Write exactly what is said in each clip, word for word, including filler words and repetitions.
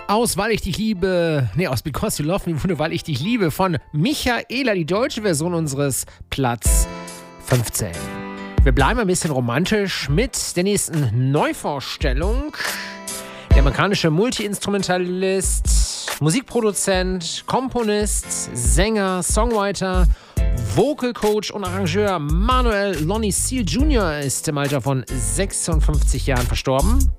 Aus Weil ich dich liebe, nee, aus Because You Love Me wurde Weil ich dich liebe von Michaela, die deutsche Version unseres Platz fünfzehn. Wir bleiben ein bisschen romantisch mit der nächsten Neuvorstellung. Der amerikanische Multi-Instrumentalist, Musikproduzent, Komponist, Sänger, Songwriter, Vocal Coach und Arrangeur Manuel Lonnie Seal Junior ist im Alter von sechsundfünfzig Jahren verstorben.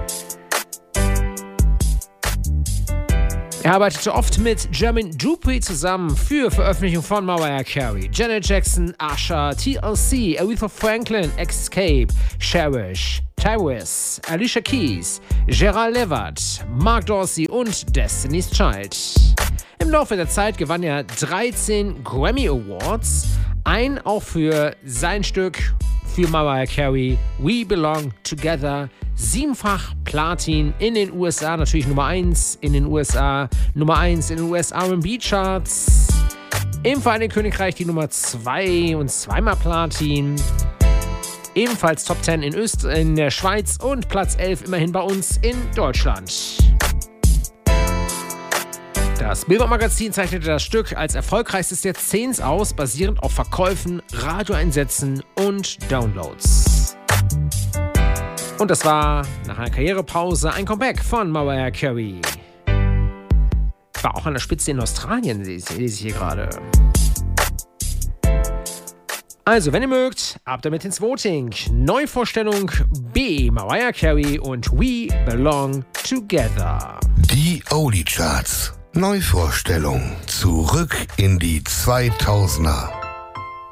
Er arbeitete oft mit Jermaine Dupri zusammen für Veröffentlichung von Mariah Carey, Janet Jackson, Usher, T L C, Aretha Franklin, Escape, Cherish, Tyrese, Alicia Keys, Gerald Levert, Mark Dorsey und Destiny's Child. Im Laufe der Zeit gewann er dreizehn Grammy Awards, ein auch für sein Stück für Mariah Carey, We Belong Together, siebenfach Platin in den U S A, natürlich Nummer eins in den U S A, Nummer eins in den U S R and B Charts, im Vereinigten Königreich die Nummer zwei und zweimal Platin, ebenfalls Top zehn in, Öst- in der Schweiz und Platz elf immerhin bei uns in Deutschland. Das Billboard-Magazin zeichnete das Stück als erfolgreichstes der Jahrzehnts aus, basierend auf Verkäufen, Radioeinsätzen und Downloads. Und das war nach einer Karrierepause ein Comeback von Mariah Carey. War auch an der Spitze in Australien, lese ich hier gerade. Also, wenn ihr mögt, ab damit ins Voting. Neuvorstellung B, Mariah Carey und We Belong Together. Die Oldie Charts. Neuvorstellung. Zurück in die zweitausender.